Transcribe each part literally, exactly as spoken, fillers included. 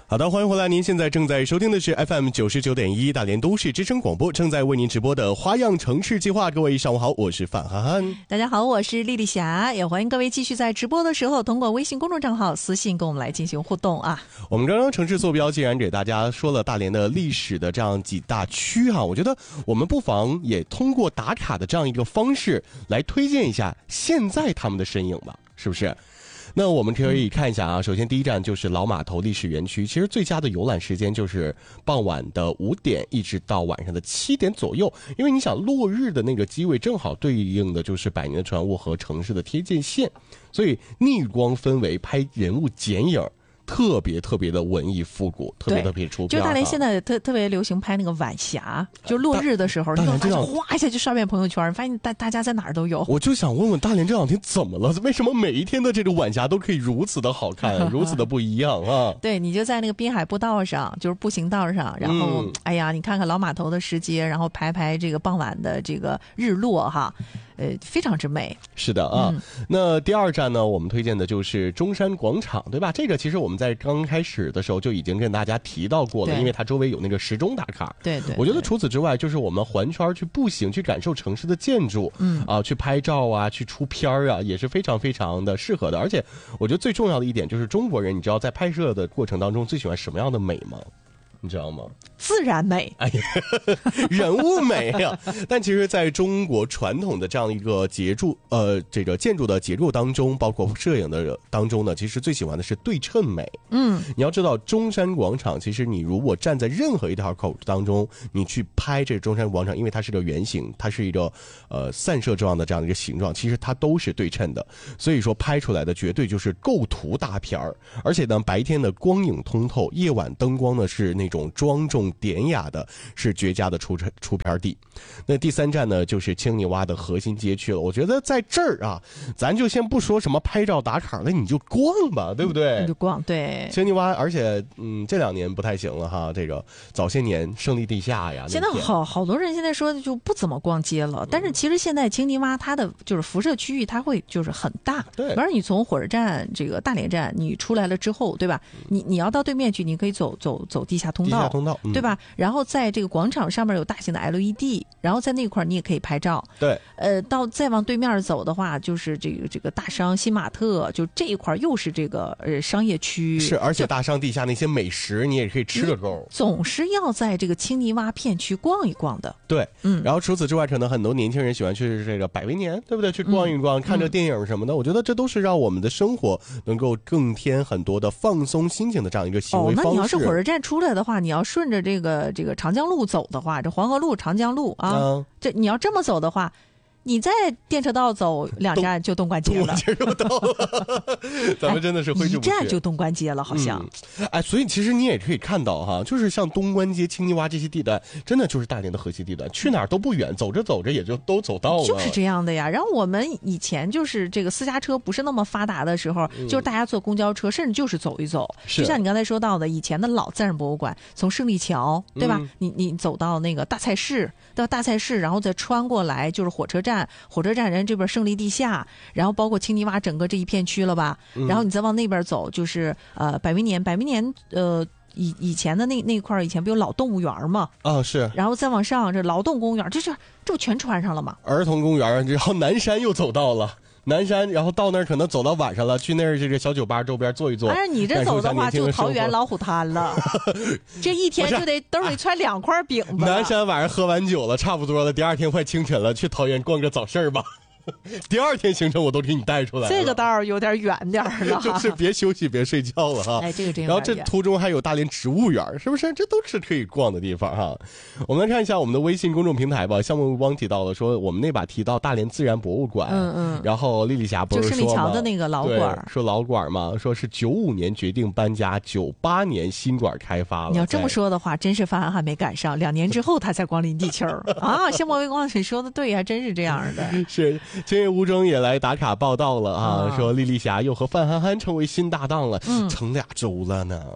好的，欢迎回来！您现在正在收听的是 F M 九十九点一大连都市之声广播，正在为您直播的花样城市计划。各位上午好，我是范涵涵。 大家好，我是丽丽霞，也欢迎各位继续在直播的时候通过微信公众账号私信跟我们来进行互动啊。 我们刚刚城市坐标既然给大家说了大连的历史的这样几大区哈，我觉得我们不妨也通过打卡的这样一个方式来推荐一下现在他们的身影吧，是不是？那我们可以看一下啊，首先第一站就是老码头历史园区，其实最佳的游览时间就是傍晚的五点一直到晚上的七点左右，因为你想落日的那个机位正好对应的就是百年的船坞和城市的贴界线，所以逆光氛围拍人物剪影特别特别的文艺复古，特别特别出片。 就大连现在特特别流行拍那个晚霞，就落日的时候， 大连这样哗一下就刷遍朋友圈，发现大大家在哪儿都有。 我就想问问大连这两天怎么了？为什么每一天的这个晚霞都可以如此的好看，如此的不一样啊？ 对，你就在那个滨海步道上，就是步行道上，然后、嗯、哎呀，你看看老码头的石阶，然后拍拍这个傍晚的这个日落哈。呃，非常之美。 是的啊、嗯，那第二站呢，我们推荐的就是中山广场，对吧？这个其实我们在刚开始的时候就已经跟大家提到过了，因为它周围有那个时钟打卡。 对 对, 对。 我觉得除此之外，就是我们环圈去步行，去感受城市的建筑，嗯啊，去拍照啊，去出片啊，也是非常非常的适合的。而且，我觉得最重要的一点就是中国人，你知道在拍摄的过程当中最喜欢什么样的美吗？你知道吗？ 自然美， 哎呀，人物美呀、啊！但其实，在中国传统的这样一个结构，呃，这个建筑的结构当中，包括摄影的当中呢，其实最喜欢的是对称美。嗯，你要知道，中山广场，其实你如果站在任何一条口当中，你去拍这中山广场，因为它是个圆形，它是一个呃散射状的这样的一个形状，其实它都是对称的。所以说，拍出来的绝对就是构图大片儿。而且呢，白天的光影通透，夜晚灯光呢是那。那种庄重典雅的，是绝佳的出出片地。那第三站呢，就是青泥洼的核心街区了。我觉得在这儿啊，咱就先不说什么拍照打卡了，你就逛吧，对不对？ 你就逛，对。 青泥洼，而且嗯，这两年不太行了哈。这个早些年胜利地下呀， 现在好好多人现在说就不怎么逛街了。嗯、但是其实现在青泥洼它的就是辐射区域，它会就是很大。 对。 而你从火车站这个大连站你出来了之后，对吧？你你要到对面去，你可以走走走地下。 地下通道、 嗯、对吧？然后在这个广场上面有大型的 L E D， 然后在那块你也可以拍照。 对， 呃，到再往对面走的话，就是这个这个大商新玛特，就这一块又是这个呃商业区。 是，而且大商地下那些美食你也可以吃个够。 总是要在这个青泥洼片区逛一逛的。 对，嗯。然后除此之外，可能很多年轻人喜欢去这个百威年，对不对？去逛一逛，嗯、看着电影什么的、嗯。我觉得这都是让我们的生活能够更添很多的放松心情的这样一个行为方式。 哦，那你要是火车站出来的话，你要顺着这个这个长江路走的话，这黄河路、长江路啊，嗯、这你要这么走的话，你在电车道走两站就东关街了。 就到了咱们真的是挥之不去， 一站就东关街了，好像、 嗯。哎，所以其实你也可以看到哈，就是像东关街、青泥洼这些地段，真的就是大连的核心地段，去哪儿都不远，走着走着也就都走到了。 就是这样的呀。然后我们以前就是这个私家车不是那么发达的时候，嗯、就是大家坐公交车，甚至就是走一走。就像你刚才说到的，以前的老自然博物馆，从胜利桥，对吧？嗯、你你走到那个大菜市，到大菜市，然后再穿过来就是火车站。火车站人这边胜利地下，然后包括青泥洼整个这一片区了吧、嗯、然后你再往那边走就是呃百威年百威年呃以以前的那那块以前不有老动物园吗？ 啊，是。 然后再往上这劳动公园，这这这不全穿上了吗？ 儿童公园，然后南山又走到了。南山，然后到那儿可能走到晚上了，去那儿这个小酒吧周边坐一坐。 但是你这走的话，就桃园老虎滩了，这一天就得兜里揣两块饼吧。 南山晚上喝完酒了，差不多了，第二天快清晨了，去桃园逛个早市儿吧。第二天行程我都给你带出来了， 这个道有点远点了， 就是别休息别睡觉了哈。 哎，这个这个。 然后这途中还有大连植物园，是不是？这都是可以逛的地方哈。我们来看一下我们的微信公众平台吧。项目光提到了说，我们那把提到大连自然博物馆，嗯嗯。然后丽丽霞不是说吗？ 就胜利桥的那个老馆， 说老馆嘛，说是九五年决定搬家，九八年新馆开发了。 你要这么说的话，真是范涵涵没赶上，两年之后他才光临地球啊。项目微光你说的对，还真是这样的。 是，今夜无争也来打卡报道了啊，啊说丽丽霞又和范涵涵成为新搭档了，嗯，成俩周了呢。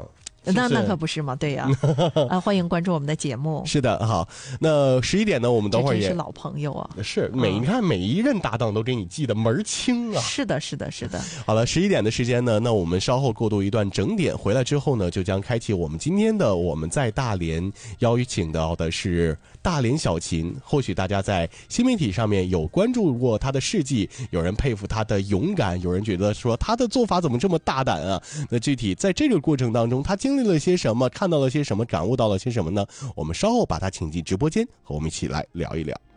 那那可不是嘛，对呀、啊，欢迎关注我们的节目。 是的，好，那十一点呢，我们等会儿也是老朋友啊， 是每你看每一任搭档都给你记得门儿清啊。 是的，是的，是的。 好了，十一点的时间呢，那我们稍后过渡一段整点，回来之后呢，就将开启我们今天的我们在大连邀请到的是大连小琴。或许大家在新媒体上面有关注过她的事迹，有人佩服她的勇敢，有人觉得说她的做法怎么这么大胆啊？那具体在这个过程当中，她经历了些什么，看到了些什么，感悟到了些什么呢？我们稍后把她请进直播间，和我们一起来聊一聊。